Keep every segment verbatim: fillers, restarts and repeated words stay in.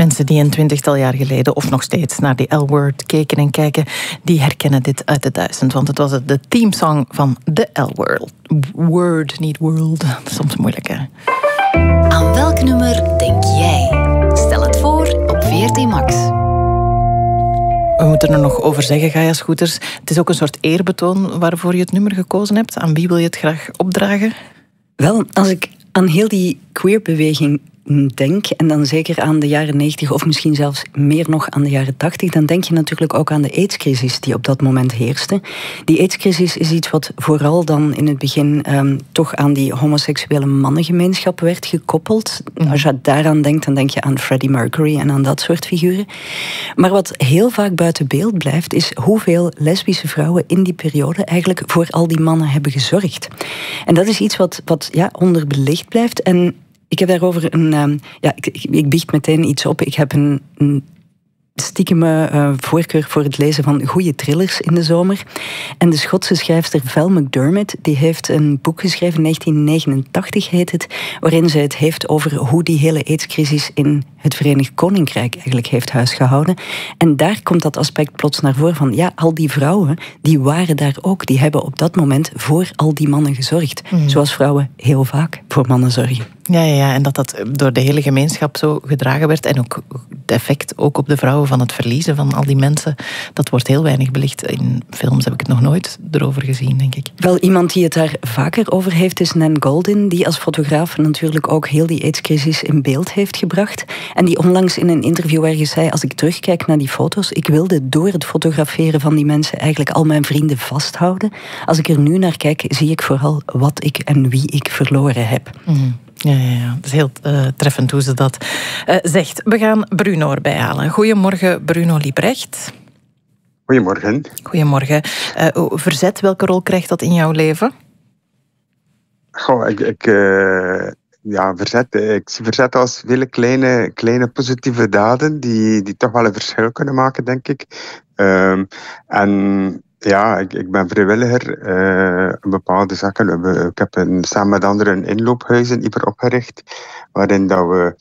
Mensen die een twintigtal jaar geleden of nog steeds naar die L-Word keken en kijken, die herkennen dit uit de duizend. Want het was de themesong van de L-Word. Word, niet world. Soms moeilijk, hè? Aan welk nummer denk jij? Stel het voor op V R T Max. We moeten er nog over zeggen, Gaia Scooters. Het is ook een soort eerbetoon waarvoor je het nummer gekozen hebt. Aan wie wil je het graag opdragen? Wel, als ik aan heel die queerbeweging denk, en dan zeker aan de jaren negentig of misschien zelfs meer nog aan de jaren tachtig, dan denk je natuurlijk ook aan de aidscrisis die op dat moment heerste. Die aidscrisis is iets wat vooral dan in het begin um, toch aan die homoseksuele mannengemeenschap werd gekoppeld. Mm. Als je daaraan denkt, dan denk je aan Freddie Mercury en aan dat soort figuren. Maar wat heel vaak buiten beeld blijft, is hoeveel lesbische vrouwen in die periode eigenlijk voor al die mannen hebben gezorgd. En dat is iets wat, wat ja, onderbelicht blijft. En ik heb daarover een... Um, ja, ik, ik, ik biecht meteen iets op. Ik heb een, een stiekeme uh, voorkeur voor het lezen van goede thrillers in de zomer. En de Schotse schrijfster Val McDermid, die heeft een boek geschreven, negentien negenentachtig heet het, waarin zij het heeft over hoe die hele aidscrisis in het Verenigd Koninkrijk eigenlijk heeft huisgehouden. En daar komt dat aspect plots naar voren van, ja, al die vrouwen, die waren daar ook. Die hebben op dat moment voor al die mannen gezorgd. Mm. Zoals vrouwen heel vaak voor mannen zorgen. Ja, ja, ja, en dat dat door de hele gemeenschap zo gedragen werd. En ook het effect ook op de vrouwen van het verliezen van al die mensen. Dat wordt heel weinig belicht. In films heb ik het nog nooit erover gezien, denk ik. Wel, iemand die het daar vaker over heeft is Nan Goldin, die als fotograaf natuurlijk ook heel die aidscrisis in beeld heeft gebracht. En die onlangs in een interview ergens zei, als ik terugkijk naar die foto's, ik wilde door het fotograferen van die mensen eigenlijk al mijn vrienden vasthouden. Als ik er nu naar kijk, zie ik vooral wat ik en wie ik verloren heb. Mm. Ja, ja, ja, dat is heel uh, treffend hoe ze dat uh, zegt. We gaan Bruno erbij halen. Goedemorgen, Bruno Liebrecht. Goedemorgen. Goedemorgen. Uh, verzet, welke rol krijgt dat in jouw leven? Goh, ik... ik uh... Ja, verzet. Ik zie verzet als vele kleine, kleine positieve daden die, die toch wel een verschil kunnen maken, denk ik. Um, en ja, ik, ik ben vrijwilliger uh, in bepaalde zaken. Ik heb een, samen met anderen een inloophuis in Ieper opgericht, waarin dat we,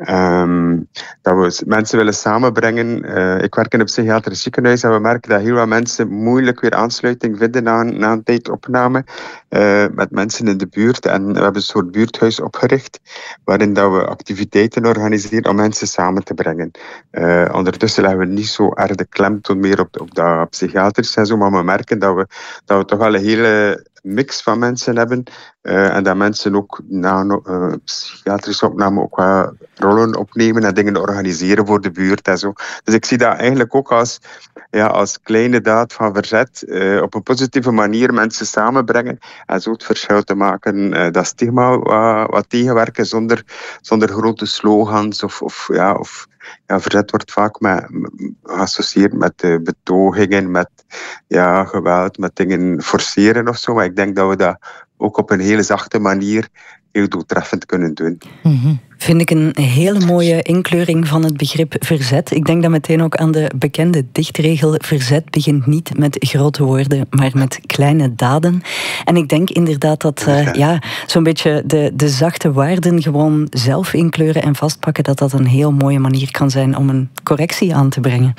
um, dat we mensen willen samenbrengen. Uh, ik werk in een psychiatrisch ziekenhuis en we merken dat heel veel mensen moeilijk weer aansluiting vinden na een, na een tijd opname uh, met mensen in de buurt. En we hebben een soort buurthuis opgericht, waarin dat we activiteiten organiseren om mensen samen te brengen. Uh, ondertussen leggen we niet zo erg de klemtoon meer op, op dat psychiatrisch en zo, maar we merken dat we, dat we toch wel een hele mix van mensen hebben uh, en dat mensen ook na een uh, psychiatrische opname ook wel rollen opnemen en dingen organiseren voor de buurt en zo. Dus ik zie dat eigenlijk ook als, ja, als kleine daad van verzet, uh, op een positieve manier mensen samenbrengen en zo het verschil te maken, uh, dat stigma wat, wat tegenwerken zonder, zonder grote slogans of, of, ja, of ja, verzet wordt vaak met, geassocieerd met uh, betogingen, met ja, geweld, met dingen forceren of zo. Maar ik denk dat we dat ook op een hele zachte manier heel doeltreffend kunnen doen. Mm-hmm. Vind ik een hele mooie inkleuring van het begrip verzet. Ik denk dan meteen ook aan de bekende dichtregel: verzet begint niet met grote woorden, maar met kleine daden. En ik denk inderdaad dat uh, ja. ja, zo'n beetje de, de zachte waarden gewoon zelf inkleuren en vastpakken, dat dat een heel mooie manier kan zijn om een correctie aan te brengen.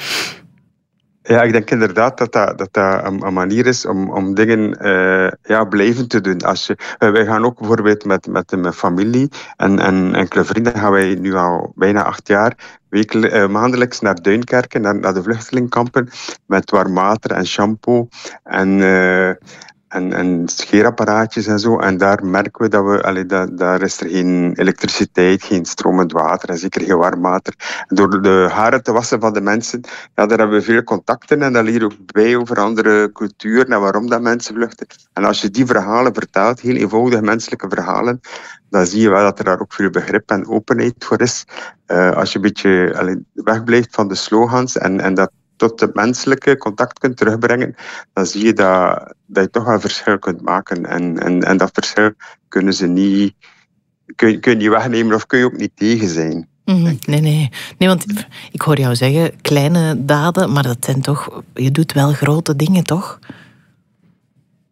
Ja, ik denk inderdaad dat dat, dat, dat een, een manier is om, om dingen uh, ja, blijvend te doen. Als je, uh, wij gaan ook bijvoorbeeld met, met mijn familie en, en enkele vrienden gaan wij nu al bijna acht jaar wekelijk, uh, maandelijks naar Duinkerken, naar, naar de vluchtelingkampen, met warm water en shampoo en... Uh, En, en scheerapparaatjes en zo. En daar merken we dat we, allee, dat, daar is er geen elektriciteit, geen stromend water en zeker geen warm water. En door de haren te wassen van de mensen, ja, daar hebben we veel contacten en dat leren we ook bij over andere culturen en waarom dat mensen vluchten. En als je die verhalen vertelt, heel eenvoudige menselijke verhalen, dan zie je wel dat er daar ook veel begrip en openheid voor is. Uh, als je een beetje allee, wegblijft van de slogans en, en dat tot het menselijke contact kunt terugbrengen, dan zie je dat, dat je toch wel een verschil kunt maken. En, en, en dat verschil kunnen ze niet, kun, kun je niet wegnemen of kun je ook niet tegen zijn. Mm, nee, nee. Nee, want ik hoor jou zeggen, kleine daden, maar dat zijn toch, je doet wel grote dingen, toch?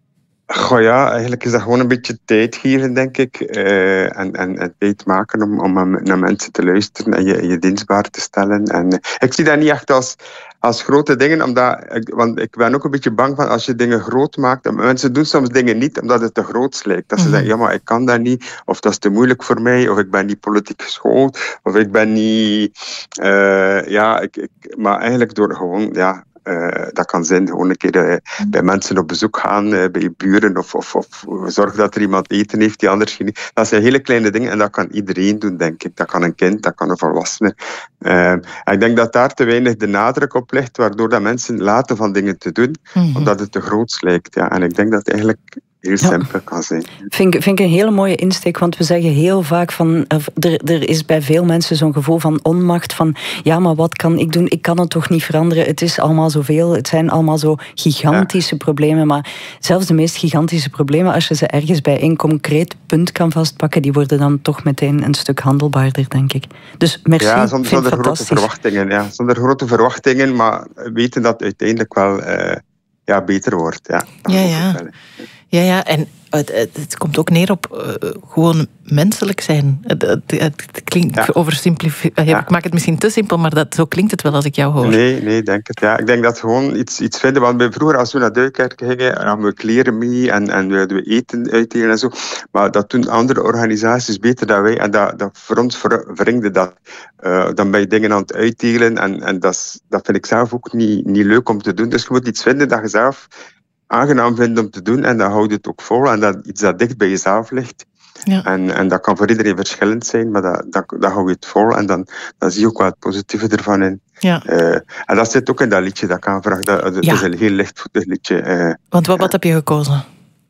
Goh ja, eigenlijk is dat gewoon een beetje tijd geven, denk ik. Uh, en, en, en tijd maken om, om naar mensen te luisteren en je, je dienstbaar te stellen. En, uh, ik zie dat niet echt als, als grote dingen, omdat ik, want ik ben ook een beetje bang van als je dingen groot maakt. Mensen doen soms dingen niet omdat het te groot lijkt. Dat ze Mm-hmm. zeggen, ja, maar ik kan dat niet, of dat is te moeilijk voor mij, of ik ben niet politiek geschoold, of ik ben niet... Uh, ja, ik, ik, maar eigenlijk door gewoon... ja. Uh, dat kan zijn gewoon een keer uh, bij mensen op bezoek gaan, uh, bij je buren, of, of, of zorg dat er iemand eten heeft die anders niet. Dat zijn hele kleine dingen en dat kan iedereen doen, denk ik. Dat kan een kind, dat kan een volwassene. Uh, ik denk dat daar te weinig de nadruk op ligt, waardoor dat mensen laten van dingen te doen, mm-hmm. omdat het te groot lijkt. Ja. En ik denk dat eigenlijk... heel simpel kan zijn. Vind ik, vind ik een hele mooie insteek, want we zeggen heel vaak van... Er, er is bij veel mensen zo'n gevoel van onmacht, van ja, maar wat kan ik doen? Ik kan het toch niet veranderen? Het is allemaal zoveel, het zijn allemaal zo gigantische ja. problemen, maar zelfs de meest gigantische problemen, als je ze ergens bij een concreet punt kan vastpakken, die worden dan toch meteen een stuk handelbaarder, denk ik. Dus merci, ja, zonder, vind zonder grote verwachtingen. Ja, zonder grote verwachtingen, maar weten dat het uiteindelijk wel uh, ja, beter wordt. Ja, ja, ja. Ja, ja, en het, het, het komt ook neer op uh, gewoon menselijk zijn. Het, het, het klinkt ja. oversimplificeerd. Ja. Ik maak het misschien te simpel, maar dat, zo klinkt het wel als ik jou hoor. Nee, nee, denk het. Ja. Ik denk dat gewoon iets, iets vinden. Want wij vroeger, als we naar Duinkerke gingen, hadden we kleren mee en, en we, we eten uitdelen en zo. Maar dat doen andere organisaties beter dan wij. En dat, dat voor ons verringde dat. Uh, dan ben je dingen aan het uitdelen. En, en dat, dat vind ik zelf ook niet, niet leuk om te doen. Dus je moet iets vinden dat je zelf aangenaam vindt om te doen en dan houd je het ook vol en dat iets dat dicht bij jezelf ligt. Ja. En, en dat kan voor iedereen verschillend zijn, maar dat, dat, dat hou je het vol en dan, dan zie je ook wat het positieve ervan in. Ja. Uh, en dat zit ook in dat liedje, dat kan vragen. Dat, dat ja. is een heel lichtvoetig liedje. Uh, Want wat, wat heb je gekozen?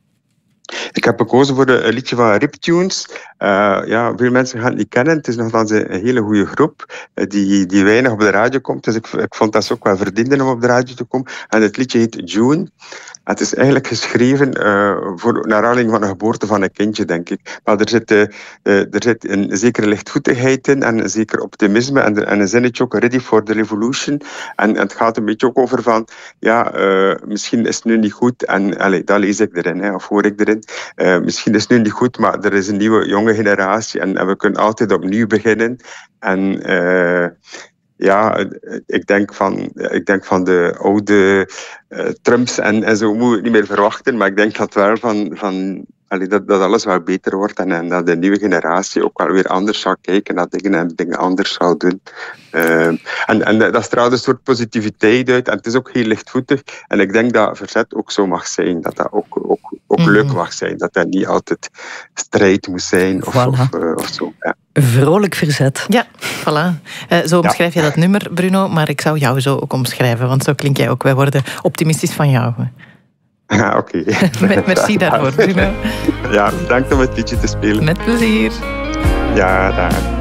Ik heb gekozen voor een liedje van Riptunes. Uh, ja, veel mensen gaan het niet kennen. Het is nogthans een hele goede groep uh, die, die weinig op de radio komt. Dus ik, ik vond dat ze ook wel verdienden om op de radio te komen. En het liedje heet June. Het is eigenlijk geschreven uh, voor, naar aanleiding van de geboorte van een kindje, denk ik. Maar er zit, uh, uh, er zit een zekere lichtvoetigheid in en een zeker optimisme. En, en een zinnetje ook, ready for the revolution. En, en het gaat een beetje ook over van, ja, uh, misschien is het nu niet goed. En allez, dat lees ik erin, hè, of hoor ik erin. Uh, misschien is het nu niet goed, maar er is een nieuwe jonge generatie. En, en we kunnen altijd opnieuw beginnen. En... Uh, Ja, ik denk van, ik denk van de oude uh, Trumps en, en zo moet ik niet meer verwachten. Maar ik denk dat wel van, van allee, dat, dat alles wel beter wordt. En, en dat de nieuwe generatie ook wel weer anders zal kijken naar dingen en dingen anders zal doen. Uh, en, en dat straalt een soort positiviteit uit. En het is ook heel lichtvoetig. En ik denk dat verzet ook zo mag zijn. Dat dat ook, ook, ook mm-hmm. leuk mag zijn. Dat dat niet altijd strijd moet zijn of, voilà. of, uh, of zo. Ja. Vrolijk verzet. Ja, voilà. Uh, zo omschrijf ja. je dat nummer, Bruno, maar ik zou jou zo ook omschrijven, want zo klink jij ook. Wij worden optimistisch van jou. Ja, oké. Okay. Merci daarvoor, Bruno. Ja, bedankt om het liedje te spelen. Met plezier. Ja, daar.